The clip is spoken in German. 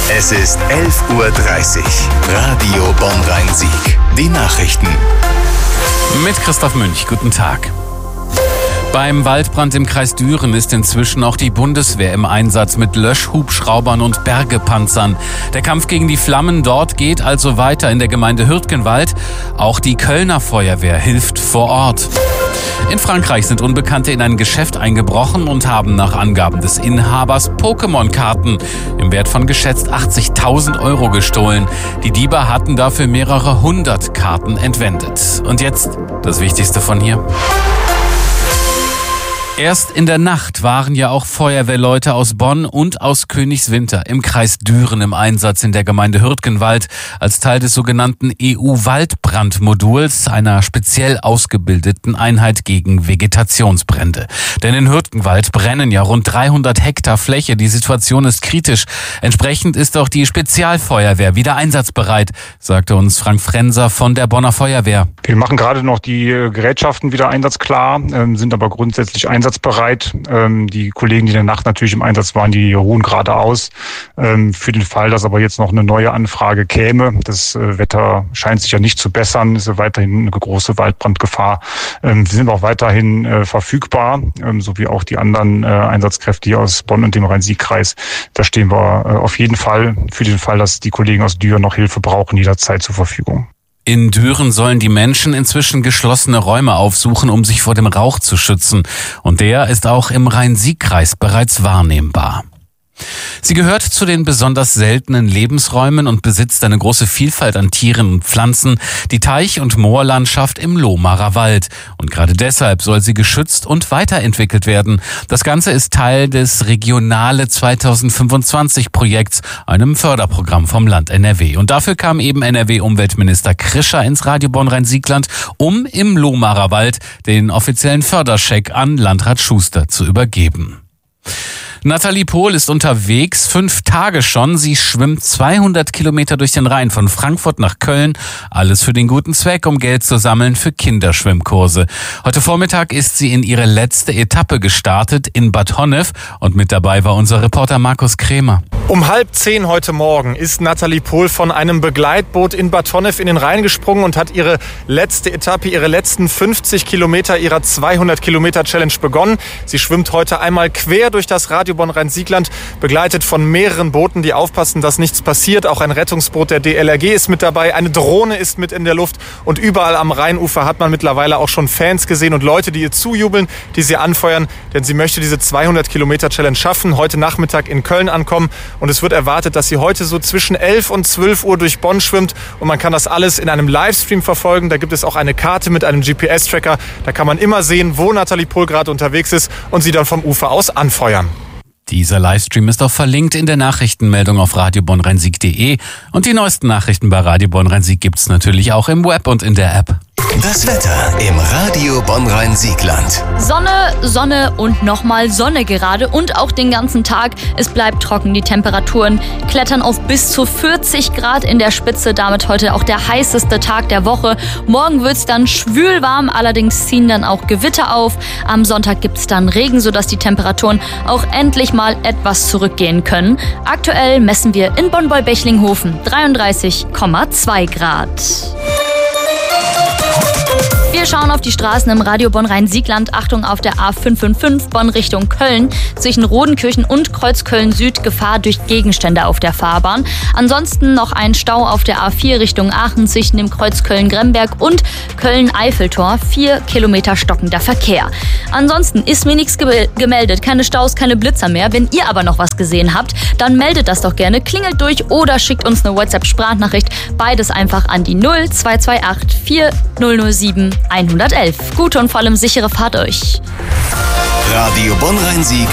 Es ist 11:30 Uhr. Radio Bonn-Rhein-Sieg. Die Nachrichten. Mit Christoph Münch. Guten Tag. Beim Waldbrand im Kreis Düren ist inzwischen auch die Bundeswehr im Einsatz mit Löschhubschraubern und Bergepanzern. Der Kampf gegen die Flammen dort geht also weiter in der Gemeinde Hürtgenwald. Auch die Kölner Feuerwehr hilft vor Ort. In Frankreich sind Unbekannte in ein Geschäft eingebrochen und haben nach Angaben des Inhabers Pokémon-Karten im Wert von geschätzt 80.000 € gestohlen. Die Diebe hatten dafür mehrere hundert Karten entwendet. Und jetzt das Wichtigste von hier. Erst in der Nacht waren ja auch Feuerwehrleute aus Bonn und aus Königswinter im Kreis Düren im Einsatz in der Gemeinde Hürtgenwald als Teil des sogenannten EU-Waldbrandmoduls, einer speziell ausgebildeten Einheit gegen Vegetationsbrände. Denn in Hürtgenwald brennen ja rund 300 Hektar Fläche. Die Situation ist kritisch. Entsprechend ist auch die Spezialfeuerwehr wieder einsatzbereit, sagte uns Frank Frenser von der Bonner Feuerwehr. Wir machen gerade noch die Gerätschaften wieder einsatzklar, sind aber grundsätzlich einsatzbereit. Die Kollegen, die in der Nacht natürlich im Einsatz waren, die ruhen gerade aus. Für den Fall, dass aber jetzt noch eine neue Anfrage käme, das Wetter scheint sich ja nicht zu bessern, ist ja weiterhin eine große Waldbrandgefahr. Wir sind auch weiterhin verfügbar, sowie auch die anderen Einsatzkräfte hier aus Bonn und dem Rhein-Sieg-Kreis. Da stehen wir auf jeden Fall für den Fall, dass die Kollegen aus Düren noch Hilfe brauchen, jederzeit zur Verfügung. In Düren sollen die Menschen inzwischen geschlossene Räume aufsuchen, um sich vor dem Rauch zu schützen. Und der ist auch im Rhein-Sieg-Kreis bereits wahrnehmbar. Sie gehört zu den besonders seltenen Lebensräumen und besitzt eine große Vielfalt an Tieren und Pflanzen, die Teich- und Moorlandschaft im Lohmarer Wald. Und gerade deshalb soll sie geschützt und weiterentwickelt werden. Das Ganze ist Teil des Regionale 2025 Projekts, einem Förderprogramm vom Land NRW. Und dafür kam eben NRW-Umweltminister Krischer ins Radio Bonn-Rhein-Siegland, um im Lohmarer Wald den offiziellen Förderscheck an Landrat Schuster zu übergeben. Nathalie Pohl ist unterwegs, 5 Tage schon. Sie schwimmt 200 Kilometer durch den Rhein von Frankfurt nach Köln. Alles für den guten Zweck, um Geld zu sammeln für Kinderschwimmkurse. Heute Vormittag ist sie in ihre letzte Etappe gestartet in Bad Honnef. Und mit dabei war unser Reporter Markus Krämer. Um 9:30 heute Morgen ist Nathalie Pohl von einem Begleitboot in Bad Honnef in den Rhein gesprungen und hat ihre letzte Etappe, ihre letzten 50 Kilometer ihrer 200-Kilometer-Challenge begonnen. Sie schwimmt heute einmal quer durch das Radio Bonn-Rhein-Siegland, begleitet von mehreren Booten, die aufpassen, dass nichts passiert. Auch ein Rettungsboot der DLRG ist mit dabei, eine Drohne ist mit in der Luft und überall am Rheinufer hat man mittlerweile auch schon Fans gesehen und Leute, die ihr zujubeln, die sie anfeuern, denn sie möchte diese 200-Kilometer-Challenge schaffen, heute Nachmittag in Köln ankommen und es wird erwartet, dass sie heute so zwischen 11 und 12 Uhr durch Bonn schwimmt und man kann das alles in einem Livestream verfolgen. Da gibt es auch eine Karte mit einem GPS-Tracker, da kann man immer sehen, wo Nathalie Pohl gerade unterwegs ist und sie dann vom Ufer aus anfeuern. Dieser Livestream ist auch verlinkt in der Nachrichtenmeldung auf radiobonn-rhein-sieg.de und die neuesten Nachrichten bei Radio Bonn-Rhein-Sieg gibt's natürlich auch im Web und in der App. Das Wetter im Radio Bonn-Rhein-Siegland. Sonne und nochmal Sonne gerade und auch den ganzen Tag. Es bleibt trocken. Die Temperaturen klettern auf bis zu 40 Grad in der Spitze. Damit heute auch der heißeste Tag der Woche. Morgen wird's dann schwülwarm, allerdings ziehen dann auch Gewitter auf. Am Sonntag gibt's dann Regen, sodass die Temperaturen auch endlich mal etwas zurückgehen können. Aktuell messen wir in Bonn-Beichlinghofen 33,2 Grad. Wir schauen auf die Straßen im Radio Bonn-Rhein-Siegland. Achtung auf der A555 Bonn Richtung Köln. Zwischen Rodenkirchen und Kreuzköln Süd Gefahr durch Gegenstände auf der Fahrbahn. Ansonsten noch ein Stau auf der A4 Richtung Aachen zwischen dem Kreuz Köln-Gremberg und Köln-Eiffeltor. 4 Kilometer stockender Verkehr. Ansonsten ist mir nichts gemeldet. Keine Staus, keine Blitzer mehr. Wenn ihr aber noch was gesehen habt, dann meldet das doch gerne. Klingelt durch oder schickt uns eine WhatsApp-Sprachnachricht. Beides einfach an die 0228 4007 111. Gute und vor allem sichere Fahrt euch. Radio Bonn-Rhein-Sieg